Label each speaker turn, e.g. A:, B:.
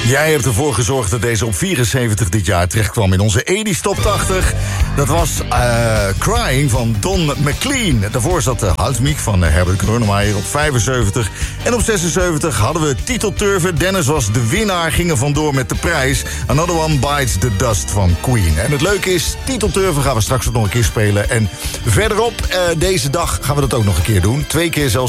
A: Jij hebt ervoor gezorgd dat deze op 74 dit jaar terechtkwam in onze 80's Top 80. Dat was Crying van Don McLean. Daarvoor zat Houd Mich van Herbert Grönemeyer op 75. En op 76 hadden we titelturven. Dennis was de winnaar, ging er vandoor met de prijs. Another One Bites the Dust van Queen. En het leuke is, titelturven gaan we straks ook nog een keer spelen. En verderop, deze dag gaan we dat ook nog een keer doen. 2 keer zelfs.